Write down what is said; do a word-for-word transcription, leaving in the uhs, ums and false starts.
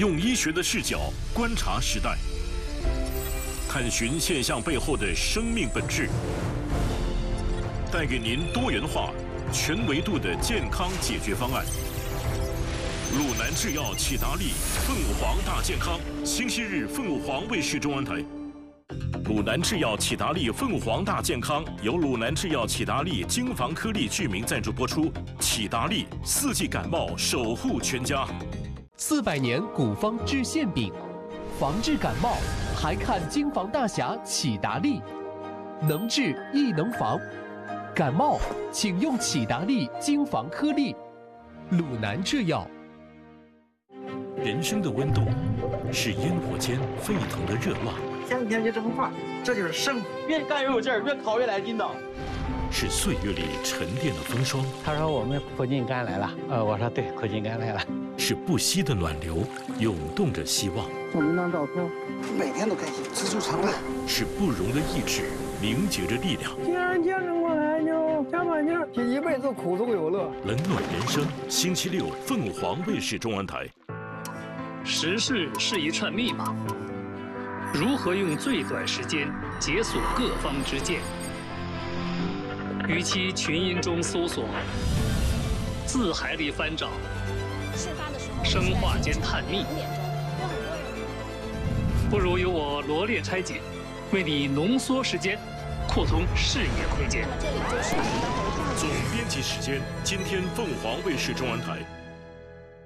用医学的视角观察时代，探寻现象背后的生命本质，带给您多元化、全维度的健康解决方案。鲁南制药启达利凤凰大健康，星期日凤凰卫视中文台。鲁南制药启达利凤凰大健康由鲁南制药启达利精防颗粒剧名赞助播出。启达利四季感冒守护全家。 四百年古方治馅饼，防治感冒还看精防大侠启达利，能治亦能防。感冒请用启达利精防颗粒。鲁南制药。 人生的温度是烟火间沸腾的热浪。 天天就这么画，这就是生活。 越干越有劲儿，越烤越来劲道。 是岁月里沉淀的风霜。 他说我们苦尽甘来了，呃，我说对，苦尽甘来了。 是不息的暖流，涌动着希望。 送您张照片，每天都开心，知足常乐。 是不容的意志，凝结着力量。 既然坚持过来，就加把劲儿，这一辈子苦中有乐。 冷暖人生，星期六凤凰卫视中文台。 时事是一串密码，如何用最短时间解锁各方之见？与其群音中搜索，字海里翻找，生化间探秘，不如由我罗列拆解，为你浓缩时间，扩通视野空间。 总编辑时间，今天凤凰卫视中文台。